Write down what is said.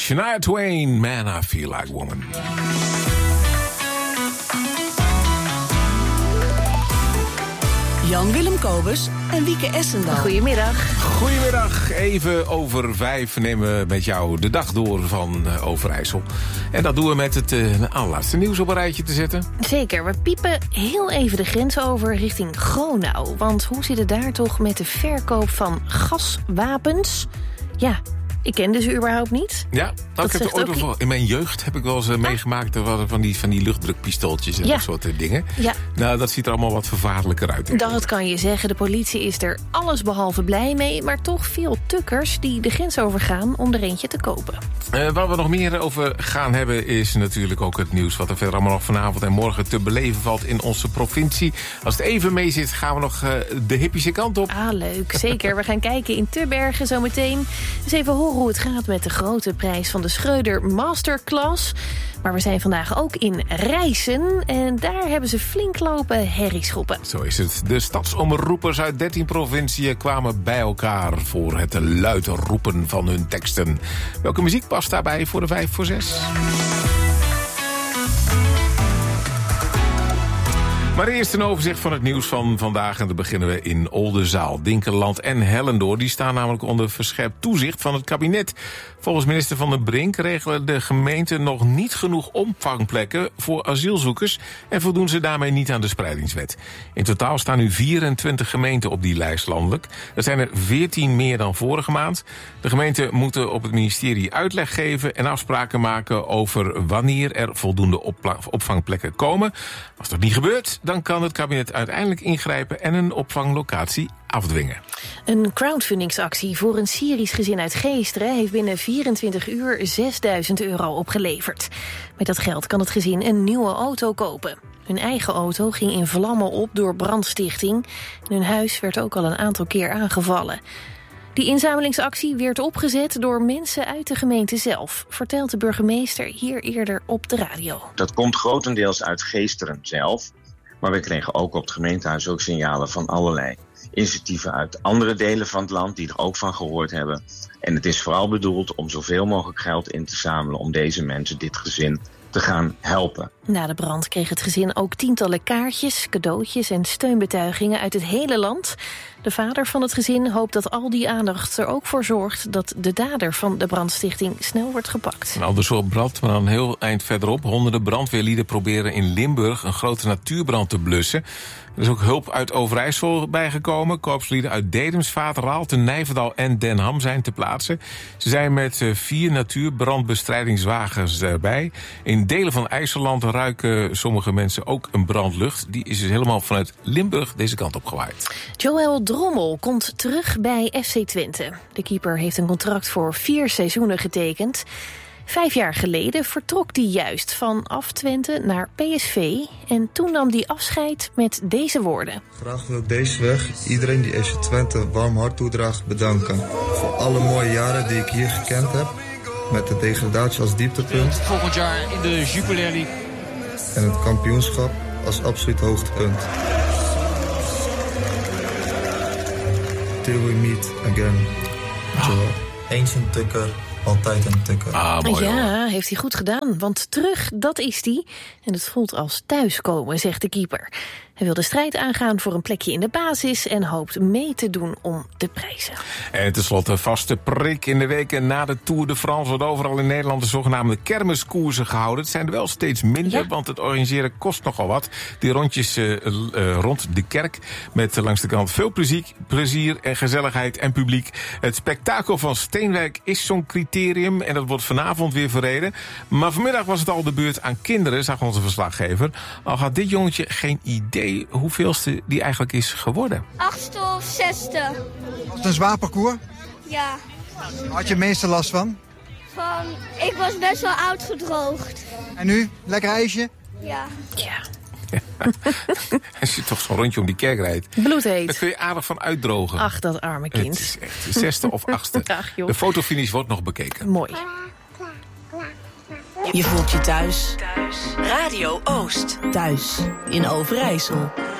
Shania Twain, Man, I Feel Like Woman. Jan-Willem Kobus en Wieke Essendal. Goedemiddag. Goedemiddag. Even over 5 nemen we met jou de dag door van Overijssel. En dat doen we met het allerlaatste nieuws op een rijtje te zetten. Zeker, we piepen heel even de grens over richting Gronau. Want hoe zit het daar toch met de verkoop van gaswapens? Ja, ik kende ze überhaupt niet. Ja, ik heb er ooit wel, in mijn jeugd heb ik wel eens meegemaakt van die luchtdrukpistooltjes en dat soort dingen. Ja. Nou, dat ziet er allemaal wat vervaarlijker uit. Dat kan je zeggen. De politie is er allesbehalve blij mee, maar toch veel tukkers die de grens overgaan om er eentje te kopen. Waar we nog meer over gaan hebben is natuurlijk ook het nieuws wat er verder allemaal nog vanavond en morgen te beleven valt in onze provincie. Als het even mee zit, gaan we nog de hippische kant op. Ah, leuk. Zeker. We gaan kijken in Tubbergen zometeen. Dus even horen hoe het gaat met de grote prijs van de Schreuder Masterclass. Maar we zijn vandaag ook in Rijssen en daar hebben ze flink lopen herrieschoppen. Zo is het. De stadsomroepers uit 13 provinciën kwamen bij elkaar voor het luid roepen van hun teksten. Welke muziek past daarbij voor de 5 voor 6? Maar eerst een overzicht van het nieuws van vandaag. En dan beginnen we in Oldenzaal. Dinkeland en Hellendoorn die staan namelijk onder verscherpt toezicht van het kabinet. Volgens minister Van den Brink regelen de gemeenten nog niet genoeg opvangplekken voor asielzoekers en voldoen ze daarmee niet aan de spreidingswet. In totaal staan nu 24 gemeenten op die lijst landelijk. Er zijn er 14 meer dan vorige maand. De gemeenten moeten op het ministerie uitleg geven en afspraken maken over wanneer er voldoende opvangplekken komen. Als dat niet gebeurt, dan kan het kabinet uiteindelijk ingrijpen en een opvanglocatie afdwingen. Een crowdfundingsactie voor een Syrisch gezin uit Geesteren heeft binnen 24 uur €6.000 opgeleverd. Met dat geld kan het gezin een nieuwe auto kopen. Hun eigen auto ging in vlammen op door brandstichting. En hun huis werd ook al een aantal keer aangevallen. Die inzamelingsactie werd opgezet door mensen uit de gemeente zelf, vertelt de burgemeester hier eerder op de radio. Dat komt grotendeels uit Geesteren zelf, maar we kregen ook op het gemeentehuis ook signalen van allerlei initiatieven uit andere delen van het land die er ook van gehoord hebben. En het is vooral bedoeld om zoveel mogelijk geld in te zamelen om deze mensen, dit gezin, te gaan helpen. Na de brand kreeg het gezin ook tientallen kaartjes, cadeautjes en steunbetuigingen uit het hele land. De vader van het gezin hoopt dat al die aandacht er ook voor zorgt dat de dader van de brandstichting snel wordt gepakt. Een ander soort brand, maar dan heel eind verderop. Honderden brandweerlieden proberen in Limburg een grote natuurbrand te blussen. Er is ook hulp uit Overijssel bijgekomen. Korpslieden uit Dedums, Vaterraalte, Nijverdal en Den Ham zijn te plaatsen. Ze zijn met 4 natuurbrandbestrijdingswagens erbij. In delen van IJsseland ruiken sommige mensen ook een brandlucht. Die is dus helemaal vanuit Limburg deze kant op gewaaid. Joël Drommel komt terug bij FC Twente. De keeper heeft een contract voor 4 seizoenen getekend. 5 jaar geleden vertrok hij juist vanaf Twente naar PSV. En toen nam hij afscheid met deze woorden. Graag wil ik deze weg iedereen die FC Twente een warm hart toedraagt bedanken. Voor alle mooie jaren die ik hier gekend heb. Met de degradatie als dieptepunt. Volgend jaar in de Jupiler League. En het kampioenschap als absoluut hoogtepunt. Till we meet again. Eens een tukker, altijd een tukker. Mooi, ja, heeft hij goed gedaan. Want terug, dat is hij. En het voelt als thuiskomen, zegt de keeper. Hij wil de strijd aangaan voor een plekje in de basis en hoopt mee te doen om de prijzen. En tenslotte vaste prik in de weken na de Tour de France wordt overal in Nederland de zogenaamde kermiskoersen gehouden. Het zijn er wel steeds minder, want het organiseren kost nogal wat. Die rondjes rond de kerk met langs de kant veel plezier en gezelligheid en publiek. Het spektakel van Steenwijk is zo'n criterium en dat wordt vanavond weer verreden. Maar vanmiddag was het al de beurt aan kinderen, zag onze verslaggever. Al had dit jongetje geen idee hoeveelste die eigenlijk is geworden. 8e of 6e. Was het een zwaar parcours? Ja. Had je het meeste last van? Ik was best wel uitgedroogd. En nu? Lekker ijsje? Ja. Als je toch zo'n rondje om die kerk rijdt. Bloedheet. Daar kun je aardig van uitdrogen. Ach, dat arme kind. Het is echt de 6e of 8e. Ach, joh. De fotofinish wordt nog bekeken. Mooi. Je voelt je thuis. Radio Oost. Thuis in Overijssel.